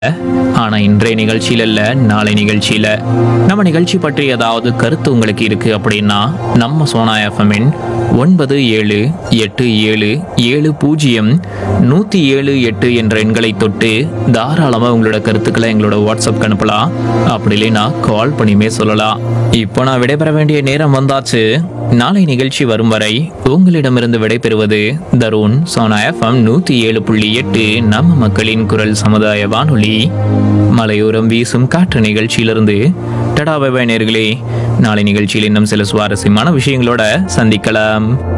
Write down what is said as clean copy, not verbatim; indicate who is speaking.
Speaker 1: ஆனா இன்றைய நிகழ்ச்சியில இல்ல, நாளை நிகழ்ச்சியில நம்ம நிகழ்ச்சி பற்றி ஏதாவது கருத்து உங்களுக்கு இருக்கு அப்படின்னா நம்ம சோனா எஃப்எம்மின் 9777070178 என்ற எண்களை தொட்டு தாராளமா உங்களோட கருத்துக்களை எங்களோட வாட்ஸ்அப் அனுப்பலாம். அப்படி இல்லைன்னா கால் பண்ணியுமே சொல்லலாம். இப்போ நான் விடைபெற வேண்டிய நேரம் வந்தாச்சு. நாளை நிகழ்ச்சி வரும் வரை உங்களிடமிருந்து விடைபெறுவது தருண். சோனா எஃப்எம் 107.8 நம்ம மக்களின் குரல் சமுதாய வானொலி. மலையோரம் வீசும் காற்று நிகழ்ச்சியிலிருந்து டடா பை பை நேயர்களே. நாளை நிகழ்ச்சியில் இன்னும் சில சுவாரஸ்யமான விஷயங்களோட சந்திக்கலாம்.